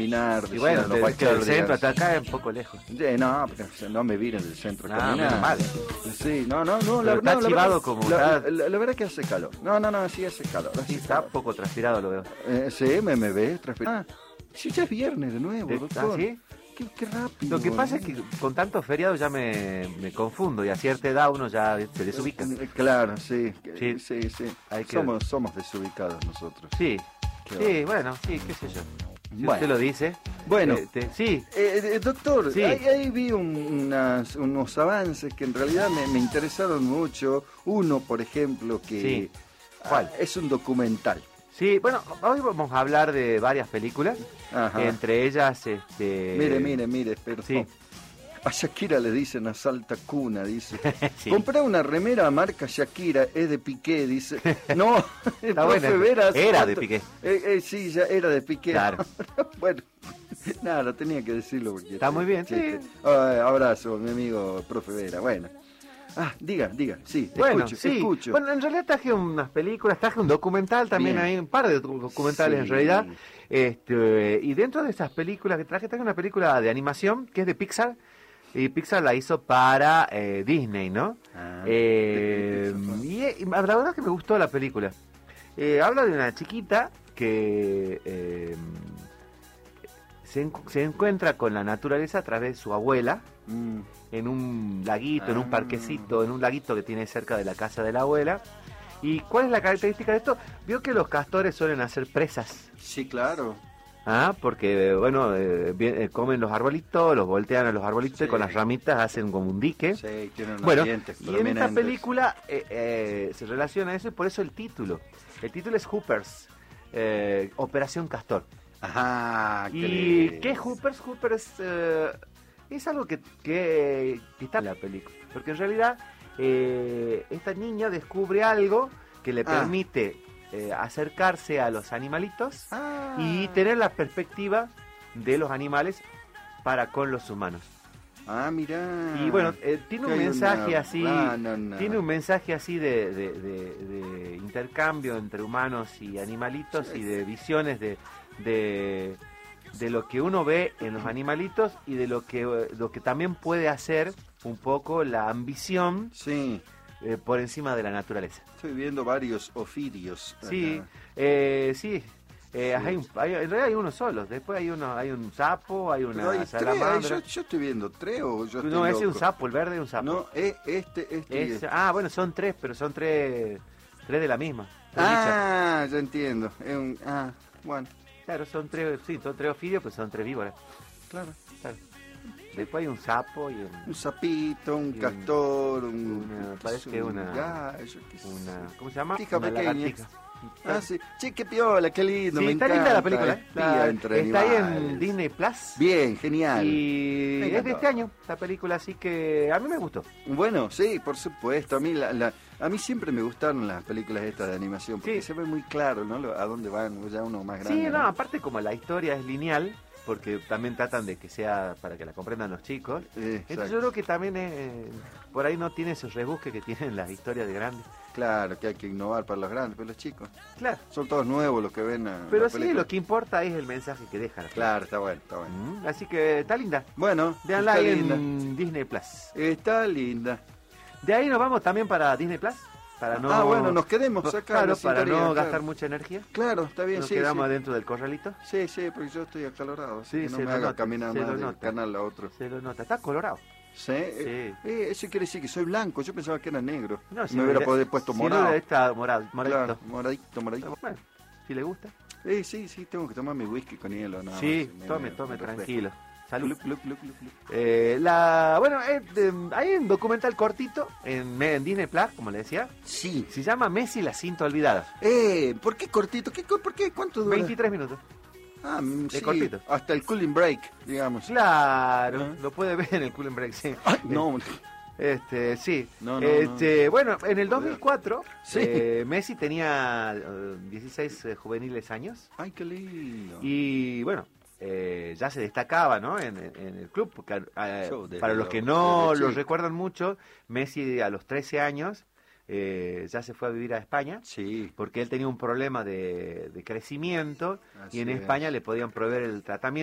caminar. Y bueno, los del centro backyardigans. hasta acá es un poco lejos. No, pero no me vine del centro a caminar. menos mal. Sí, no, Pero está chivado como está. La verdad que hace calor. No, sí hace calor. Sí, está poco transpirado, lo veo. Sí, me ves transpirar. Sí, ya es viernes de nuevo, doctor. ¿Ah, sí? Qué rápido. Lo que pasa es que con tantos feriados ya me confundo y a cierta edad uno ya se desubica. Claro, sí. Sí. Hay que... Somos desubicados nosotros. Sí, bueno, sí, qué sé yo. Si usted lo dice. Bueno, sí. Doctor, sí. ahí vi unos avances que en realidad me interesaron mucho. Uno, por ejemplo, que Sí. ¿Cuál? Es un documental. Sí, bueno, hoy vamos a hablar de varias películas. Ajá. Entre ellas, Mire, pero Sí. a Shakira le dicen a Salta Cuna, dice. Sí. Compré una remera marca Shakira, es de Piqué, dice. No, el Está profe buena. Vera hace Era cuánto- de Piqué. Sí, ya era de Piqué. Claro. Bueno, nada, tenía que decirlo porque... Está muy bien, chiste. sí. Abrazo, mi amigo profe Vera, bueno. Diga, sí, Bueno, escucho. Bueno, en realidad traje unas películas, traje un documental también, Bien. hay un par de documentales Sí. en realidad. Y dentro de esas películas que traje una película de animación que es de Pixar. Y Pixar la hizo para Disney, ¿no? Y la verdad es que me gustó la película. Habla de una chiquita que se encuentra con la naturaleza a través de su abuela. En un laguito, en un parquecito, en un laguito que tiene cerca de la casa de la abuela. ¿Y cuál es la característica de esto? Vio que los castores suelen hacer presas. Sí, claro. Porque, bueno, comen los arbolitos, los voltean a los arbolitos y con las ramitas hacen como un dique. Sí, tienen unos Bueno, dientes y en esta prominentes. película se relaciona a eso y por eso el título. El título es Hoopers, Operación Castor. Ajá. ¿Y qué es Hoopers? Hoopers es algo que está en la película. Porque en realidad esta niña descubre algo que le permite acercarse a los animalitos y tener la perspectiva de los animales para con los humanos. Mirá. Y bueno, tiene un mensaje así, no. tiene un mensaje así de intercambio entre humanos y animalitos, sí, y de visiones de lo que uno ve en los animalitos y de lo que también puede hacer un poco la ambición, sí, por encima de la naturaleza. Estoy viendo varios ofidios. Sí, sí. En realidad hay uno solo. Después hay un sapo, hay una hay salamandra. Yo estoy viendo tres o yo estoy No, ese es loco. un sapo, el verde es un sapo. No, este. Bueno, son tres, pero son tres de la misma. Ya entiendo. Bueno. Claro, son tres ofidios, pues son tres víboras. Claro. Después hay un sapo y un sapito, un castor, parece que una gallo, ¿cómo se llama? Tija pequeña. Lagartija. Sí. Che, qué piola, qué lindo, sí, me está encanta. linda la película. Está ahí en Disney Plus. Bien, genial. Y es de este año la película, así que a mí me gustó. Bueno, sí, por supuesto. A mí siempre me gustaron las películas estas de animación, porque se ve muy claro, ¿no? A dónde van, ya uno más grande. Sí, no, aparte como la historia es lineal, porque también tratan de que sea para que la comprendan los chicos. Entonces yo creo que también por ahí no tiene esos rebusques que tienen las historias de grandes. Claro, que hay que innovar para los grandes, pero los chicos. Claro. Son todos nuevos los que ven. Pero sí, lo que importa es el mensaje que deja. Claro, está bueno. Así que está linda. Bueno, véanla ahí en Disney Plus. Está linda. De ahí nos vamos también para Disney Plus. Para no, bueno, nos quedemos acá. Claro, para no gastar mucha energía. Claro, está bien, nos quedamos dentro del corralito. Sí, porque yo estoy acalorado. Sí, que no me haga caminar más del canal a otro. Se lo nota, está colorado. Sí. Eso quiere decir que soy blanco. Yo pensaba que era negro. No, me hubiera puesto morado. No, está moradito. Claro, moradito. Bueno, si le gusta. Sí, tengo que tomar mi whisky con hielo. No, sí, tome, tranquilo. Salud. Club. Bueno, hay un documental cortito en Disney Plus, como le decía. Sí. Se llama Messi, la cinta olvidada. ¿Por qué cortito? ¿Por qué? ¿Cuánto dura? 23 minutos. Sí, cortito. Hasta el cooling break, digamos. Claro, lo puede ver en el cooling break, sí. No. Sí. No. Bueno, en el 2004, Messi tenía 16 juveniles años. Ay, qué lindo. Y bueno, ya se destacaba, ¿no? En el club, porque para los que no lo recuerdan mucho, Messi a los 13 años ya se fue a vivir a España, porque él tenía un problema de crecimiento y en España le podían proveer el tratamiento.